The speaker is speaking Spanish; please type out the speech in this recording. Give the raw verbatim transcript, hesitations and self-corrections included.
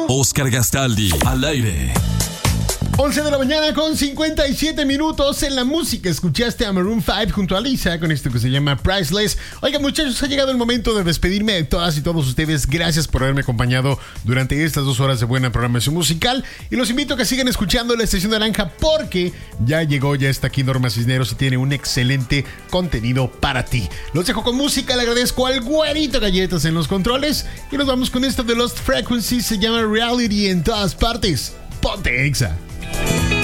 Oscar Gastaldi, al aire. once de la mañana con cincuenta y siete minutos. En la música escuchaste a Maroon cinco junto a Lisa con esto que se llama Priceless. Oigan, muchachos, ha llegado el momento de despedirme de todas y todos ustedes. Gracias por haberme acompañado durante estas dos horas de buena programación musical. Y los invito a que sigan escuchando la Estación Naranja porque ya llegó, ya está aquí Norma Cisneros y tiene un excelente contenido para ti. Los dejo con música, le agradezco al Güerito Galletas en los controles. Y nos vamos con esto de Lost Frequencies, se llama Reality en todas partes. Ponte Exa.